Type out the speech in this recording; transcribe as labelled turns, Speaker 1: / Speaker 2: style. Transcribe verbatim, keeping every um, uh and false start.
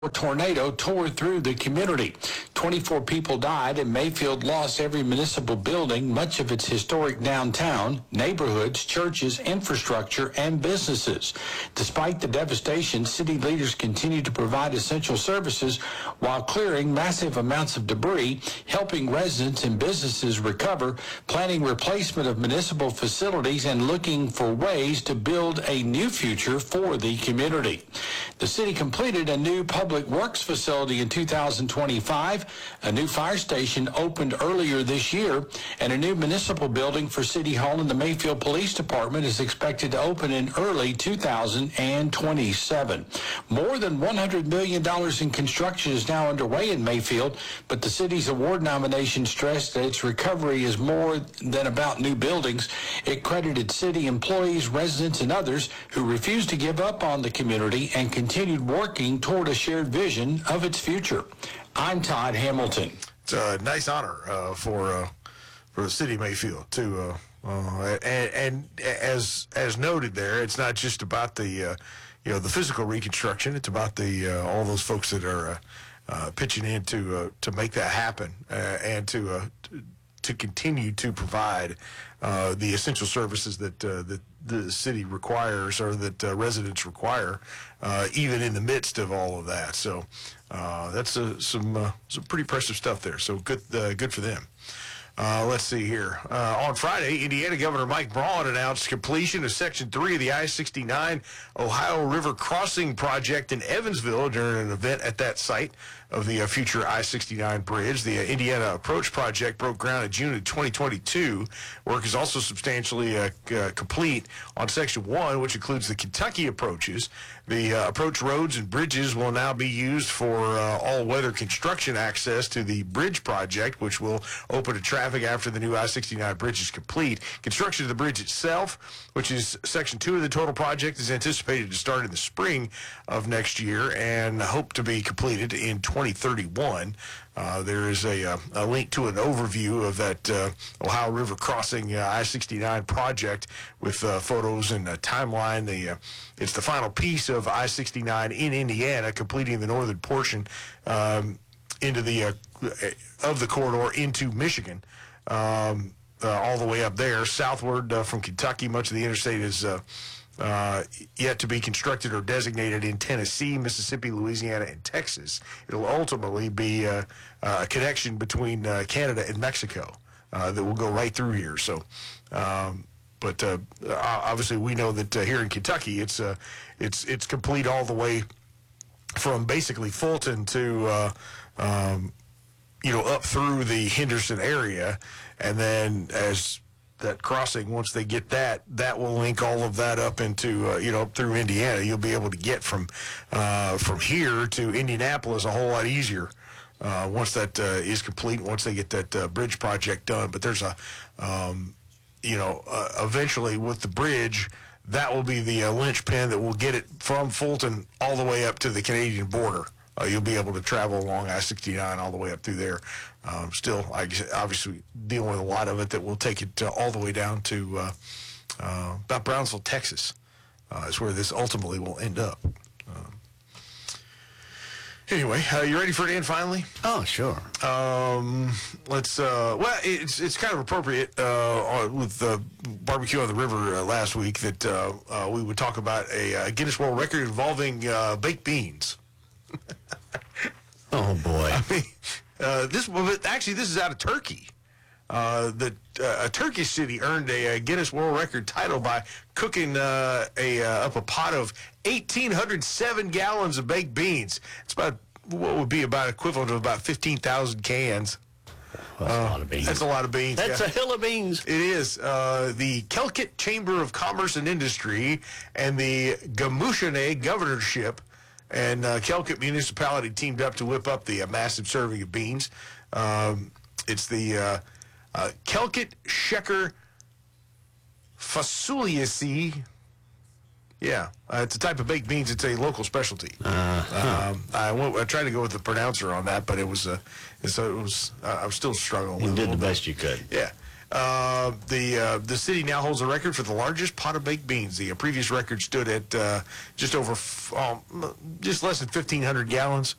Speaker 1: A tornado tore through the community. twenty-four people died, and Mayfield lost every municipal building, much of its historic downtown, neighborhoods, churches, infrastructure, and businesses. Despite the devastation, city leaders continue to provide essential services while clearing massive amounts of debris, helping residents and businesses recover, planning replacement of municipal facilities, and looking for ways to build a new future for the community. The city completed a new public Public Works facility in two thousand twenty-five, a new fire station opened earlier this year, and a new municipal building for City Hall and the Mayfield Police Department is expected to open in early two thousand twenty-seven. More than one hundred million dollars in construction is now underway in Mayfield, but the city's award nomination stressed that its recovery is more than about new buildings. It credited city employees, residents, and others who refused to give up on the community and continued working toward a shared vision of its future. I'm Todd Hamilton.
Speaker 2: It's a nice honor uh, for uh, for the city of Mayfield to, uh, uh, and, and as as noted there, it's not just about the uh, you know the physical reconstruction. It's about the uh, all those folks that are uh, uh, pitching in to uh, to make that happen uh, and to, uh, to to continue to provide uh, the essential services that uh, that the city requires or that uh, residents require, uh, even in the midst of all of that. So uh, that's uh, some uh, some pretty impressive stuff there. So good uh, good for them. Uh, let's see here. Uh, on Friday, Indiana Governor Mike Braun announced completion of Section three of the I sixty-nine Ohio River Crossing project in Evansville during an event at that site of the uh, future I sixty-nine bridge. The uh, Indiana Approach project broke ground in June of twenty twenty-two. Work is also substantially uh, uh, complete on Section one, which includes the Kentucky approaches. The uh, approach roads and bridges will now be used for uh, all-weather construction access to the bridge project, which will open to traffic after the new I sixty-nine bridge is complete. Construction of the bridge itself, which is Section two of the total project, is anticipated to start in the spring of next year and hope to be completed in twenty thirty-one. Uh, there is a, a, a link to an overview of that uh, Ohio River Crossing uh, I sixty-nine project with uh, photos and a timeline. The, uh, it's the final piece of I sixty-nine in Indiana, completing the northern portion um, into the uh, of the corridor into Michigan, um, uh, all the way up there. Southward uh, from Kentucky, much of the interstate is uh, Uh, yet to be constructed or designated in Tennessee, Mississippi, Louisiana, and Texas. It'll ultimately be uh, a connection between uh, Canada and Mexico uh, that will go right through here. So, um, but uh, obviously, we know that uh, here in Kentucky, it's uh, it's it's complete all the way from basically Fulton to uh, um, you know up through the Henderson area, and then as that crossing, once they get that, that will link all of that up into, uh, you know, through Indiana. You'll be able to get from uh, from here to Indianapolis a whole lot easier uh, once that uh, is complete, once they get that uh, bridge project done. But there's a, um, you know, uh, eventually with the bridge, that will be the uh, linchpin that will get it from Fulton all the way up to the Canadian border. Uh, you'll be able to travel along I sixty-nine all the way up through there. Um, still, I guess, obviously, dealing with a lot of it that will take it uh, all the way down to uh, uh, about Brownsville, Texas, uh, is where this ultimately will end up. Um, anyway, uh, you ready for it, Ian, finally?
Speaker 3: Oh, sure.
Speaker 2: Um, let's, uh, well, it's it's kind of appropriate uh, with the barbecue on the river uh, last week that uh, uh, we would talk about a, a Guinness World Record involving uh, baked beans.
Speaker 3: Oh, boy.
Speaker 2: I mean, uh, this actually, this is out of Turkey. Uh, the, uh, a Turkish city earned a, a Guinness World Record title by cooking uh, a uh, up a pot of one thousand eight hundred seven gallons of baked beans. It's about what would be about equivalent to about fifteen thousand cans.
Speaker 3: That's uh, a lot of beans.
Speaker 2: That's a lot of beans.
Speaker 3: That's
Speaker 2: yeah.
Speaker 3: a hill of beans.
Speaker 2: It is. Uh, the Kelkit Chamber of Commerce and Industry and the Gamushane Governorship and uh, Kelkit Municipality teamed up to whip up the uh, massive serving of beans. Um, it's the uh, uh, Kelkit Sheker Fasuliaceae. Yeah, uh, it's a type of baked beans. It's a local specialty. Uh-huh. Um, I, went, I tried to go with the pronouncer on that, but it was uh, so it was. Uh, I was still struggling.
Speaker 3: You
Speaker 2: with
Speaker 3: did
Speaker 2: it
Speaker 3: the
Speaker 2: bit.
Speaker 3: best you could.
Speaker 2: Yeah. Uh, the uh, the city now holds a record for the largest pot of baked beans. The uh, previous record stood at uh, just over, f- um, just less than fifteen hundred gallons.